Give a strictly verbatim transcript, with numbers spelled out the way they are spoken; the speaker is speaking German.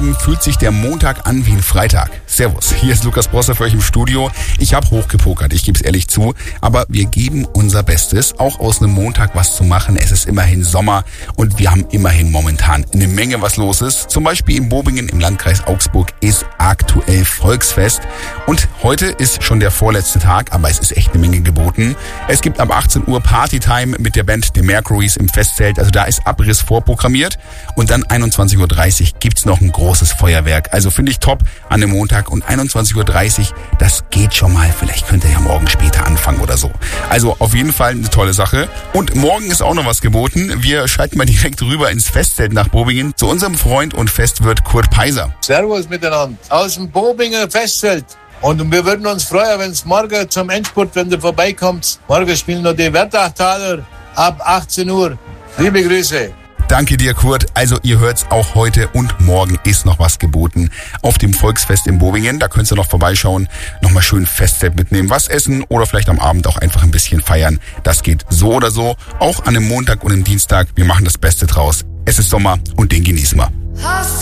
Außerdem fühlt sich der Montag an wie ein Freitag. Servus, hier ist Lukas Brosser für euch im Studio. Ich habe hochgepokert, ich gebe es ehrlich zu, aber wir geben unser Bestes, auch aus einem Montag was zu machen. Es ist immerhin Sommer und wir haben immerhin momentan eine Menge, was los ist. Zum Beispiel in Bobingen im Landkreis Augsburg ist aktuell Volksfest und heute ist schon der vorletzte Tag, aber es ist echt eine Menge geboten. Es gibt ab achtzehn Uhr Partytime mit der Band The Mercuries im Festzelt, also da ist Abriss vorprogrammiert und dann einundzwanzig Uhr dreißig gibt's noch ein großes Feuerwerk. Also finde ich top an dem Montag und einundzwanzig Uhr dreißig, das geht schon mal. Vielleicht könnt ihr ja morgen später anfangen oder so. Also auf jeden Fall eine tolle Sache. Und morgen ist auch noch was geboten. Wir schalten mal direkt rüber ins Festzelt nach Bobingen zu unserem Freund und Festwirt Kurt Peiser. Servus miteinander aus dem Bobinger Festzelt. Und wir würden uns freuen, wenn es morgen zum Endspurt, wenn du vorbeikommst. Morgen spielen noch die Werdachtaler ab achtzehn Uhr. Liebe Grüße. Danke dir, Kurt. Also ihr hört's, auch heute und morgen ist noch was geboten auf dem Volksfest in Bobingen. Da könnt ihr noch vorbeischauen, nochmal schön Festzelt mitnehmen, was essen oder vielleicht am Abend auch einfach ein bisschen feiern. Das geht so oder so, auch an einem Montag und einem Dienstag. Wir machen das Beste draus. Es ist Sommer und den genießen wir.